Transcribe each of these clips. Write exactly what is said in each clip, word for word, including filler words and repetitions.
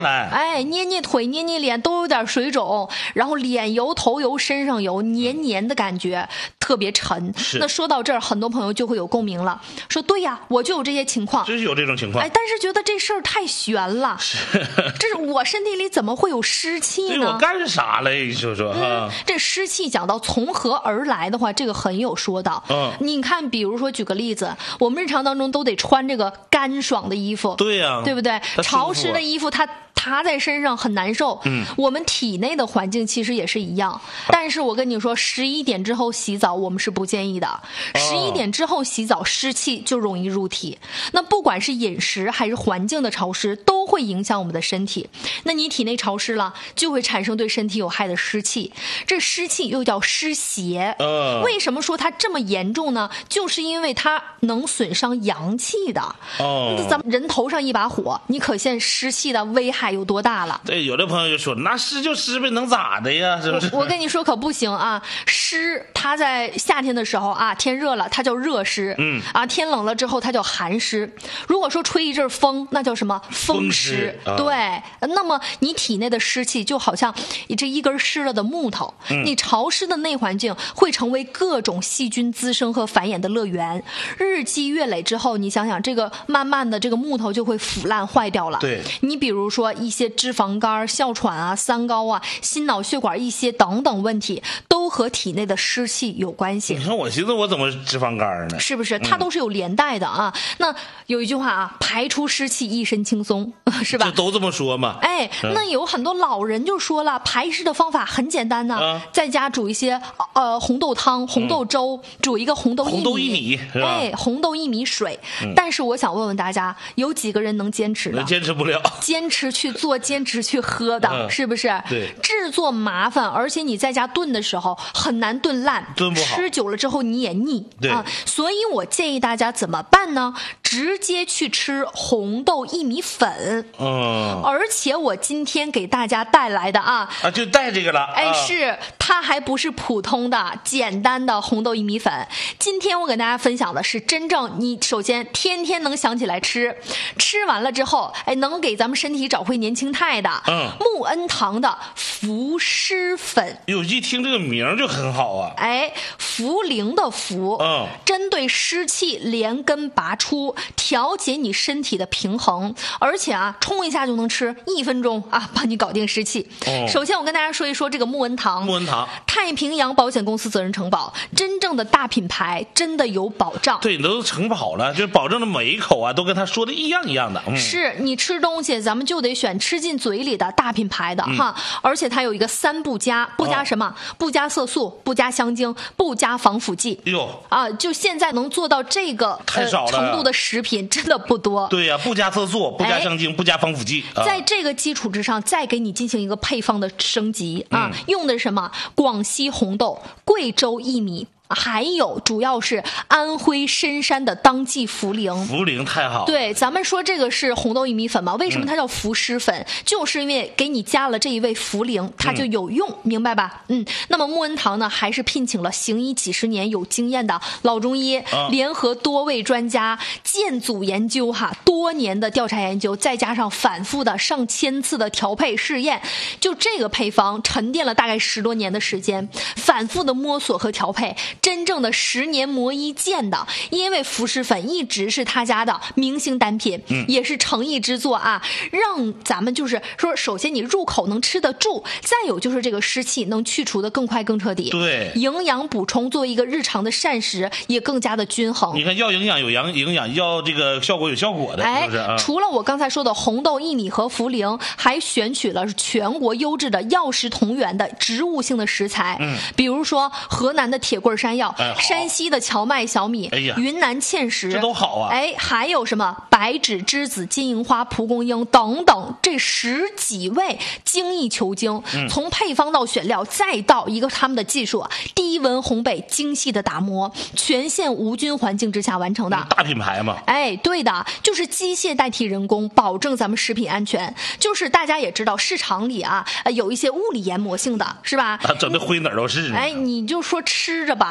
来， 哎，捏捏腿、捏捏脸都有点水肿，然后脸油、头油、身上油，黏黏的感觉，特别沉。那说到这儿，很多朋友就会有共鸣了，说对呀，我就有这些情况， 真是有这种情况。 哎，但是觉得这事儿太悬了，是，这是我身体里怎么会有湿气呢？ 对，我干啥了？你说说哈、 嗯，这湿气讲到从何而来的话，这个很有说道。 嗯， 你看，比如说举个例子，我们日常当中都得穿这个干爽的衣服， 对呀、啊， 对不对？潮湿的衣服它塌在身上很难受。 嗯， 我们体内的环境其实也是一样，但是我跟你说，十一点之后洗澡我们是不建议的。十一点之后洗澡，湿气就容易入体。那不管是饮食还是环境的潮湿，都会影响我们的身体。那你体内潮湿了，就会产生对身体有害的湿气。这湿气又叫湿邪。 嗯， 为什么说它这么严重呢？就是因为它能损伤阳气的。 哦， 咱们人头上一把火，你可见湿气的危害有多大了。 对，有的朋友就说那湿就湿呗，能咋的呀？是不是？ 我, 我跟你说可不行啊，湿它在夏天的时候啊，天热了它叫热湿， 嗯啊，天冷了之后它叫寒湿。如果说吹一阵风，那叫什么风湿？ 风湿啊、 对，那么你体内的湿气就好像你这一根湿了的木头， 嗯、 你潮湿的内环境会成为各种细菌滋生和繁衍的乐园。日积月累之后，你想想，这个慢慢的这个木头就会腐烂坏掉了。 对， 你比如说一些脂肪肝、哮喘啊、三高啊、心脑血管一些等等问题，都和体内的湿气有关系。 你看我寻思我怎么脂肪肝呢？ 是不是？它都是有连带的啊。嗯、那有一句话啊，排出湿气，一身轻松，是吧？ 这都这么说嘛。 哎，嗯、那有很多老人就说了，排湿的方法很简单呢、啊，在家煮一些呃红豆汤、红豆粥，嗯、煮一个红豆薏米， 红豆薏米是吧？ 哎，红豆薏米水。 嗯、 但是我想问问大家，有几个人能坚持的？ 坚持不了。 坚持去做，坚持去喝的， 嗯、 是不是？ 对， 制作麻烦，而且你在家炖的时候很难炖烂， 炖不好， 吃久了之后你也腻。 对啊，所以我建议大家怎么办呢？直接去吃红豆薏米粉。 嗯， 而且我今天给大家带来的啊啊，就带这个了。 哎， 啊、 是它还不是普通的简单的红豆薏米粉。今天我给大家分享的是真正你首先天天能想起来吃，吃完了之后，哎，能给咱们身体找回年轻态的。 嗯， 木恩堂的伏湿粉。 哟，一听这个名就很好啊。 哎，茯苓的茯， 嗯， 针对湿气连根拔出，调节你身体的平衡，而且啊，冲一下就能吃，一分钟啊，帮你搞定湿气。 哦、 首先我跟大家说一说这个木恩堂。 木恩堂， 太平洋保险公司责任承保，真正的大品牌，真的有保障。 对，你都承保了，就是保证的每一口啊，都跟他说的一样一样的。嗯、 是你吃东西，咱们就得选吃进嘴里的大品牌的、嗯、哈，而且它有一个三不加，不加什么？哦、不加色素，不加香精，不加防腐剂。 哟啊，就现在能做到这个太少了、 呃、程度的食品真的不多。 对呀、啊，不加色素，不加香精，哎、不加防腐剂。 啊、在这个基础之上，再给你进行一个配方的升级啊， 嗯、 用的是什么？广西红豆、贵州薏米。还有主要是安徽深山的当季茯苓， 茯苓太好。 对，咱们说这个是红豆薏米粉嘛？为什么它叫伏湿粉？嗯、就是因为给你加了这一味茯苓，它就有用，嗯、明白吧？嗯。那么木恩堂呢，还是聘请了行医几十年有经验的老中医，啊、联合多位专家建组研究哈，多年的调查研究，再加上反复的上千次的调配试验，就这个配方沉淀了大概十多年的时间，反复的摸索和调配。真正的十年磨一剑的，因为伏湿粉一直是他家的明星单品，嗯、也是诚意之作啊，让咱们就是说，首先你入口能吃得住，再有就是这个湿气能去除的更快更彻底。 对， 营养补充作为一个日常的膳食也更加的均衡。 你看，要营养有营营养，要这个效果有效果的， 哎， 是不是啊？ 除了我刚才说的红豆、薏米和茯苓，还选取了全国优质的药食同源的植物性的食材，嗯，比如说河南的铁棍山药。 哎、 山西的荞麦小米， 哎呀， 云南芡实， 这都好啊！ 哎，还有什么白芷、栀子、金银花、蒲公英等等，这十几味精益求精，嗯、从配方到选料，再到一个他们的技术，低温烘焙、精细的打磨，全线无菌环境之下完成的， 嗯、大品牌嘛。 哎，对的，就是机械代替人工，保证咱们食品安全。就是大家也知道，市场里啊，有一些物理研磨性的，是吧？ 啊，整的灰哪儿都是。 哎，你就说吃着吧，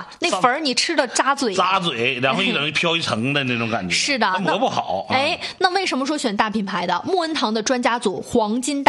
那粉儿你吃的扎嘴， 扎嘴，然后一等于飘一层的那种感觉。 是的， 磨不好。 哎，那为什么说选大品牌的？木恩堂的专家组黄金大